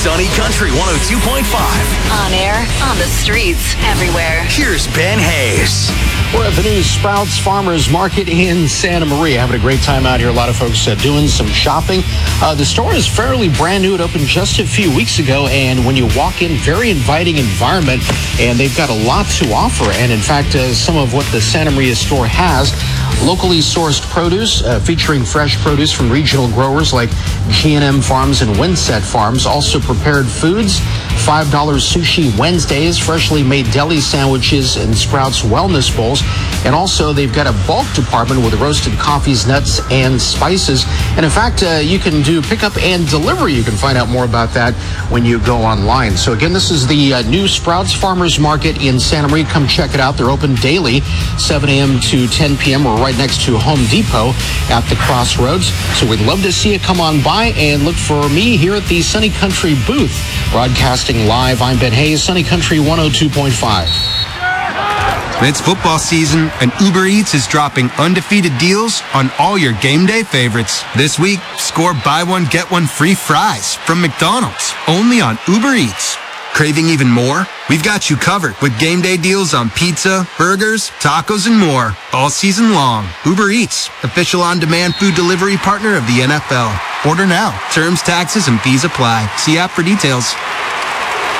Sunny Country 102.5. On air, on the streets, everywhere. Here's Ben Hayes. We're at the new Sprouts Farmers Market in Santa Maria. Having a great time out here. A lot of folks doing some shopping. The store is fairly brand new. It opened just a few weeks ago. And when you walk in, very inviting environment. And they've got a lot to offer. And in fact, some of what the Santa Maria store has, locally sourced produce, featuring fresh produce from regional growers like G&M Farms and Windset Farms. Also prepared foods, $5 sushi Wednesdays, freshly made deli sandwiches, and Sprouts wellness bowls. And also they've got a bulk department with roasted coffees, nuts, and spices. And in fact, you can do pickup and delivery. You can find out more about that when you go online. So again, this is the new Sprouts Farmers Market in Santa Maria. Come check it out. They're open daily, 7 a.m. to 10 p.m. We're right next to Home Depot at the Crossroads. So we'd love to see you come on by and look for me here at the Sunny Country booth. Broadcasting live, I'm Ben Hayes, Sunny Country 102.5. It's football season, and Uber Eats is dropping undefeated deals on all your game day favorites. This week, score buy one, get one free fries from McDonald's, only on Uber Eats. Craving even more? We've got you covered with game day deals on pizza, burgers, tacos, and more all season long. Uber Eats, official on-demand food delivery partner of the NFL. Order now. Terms, taxes, and fees apply. See app for details.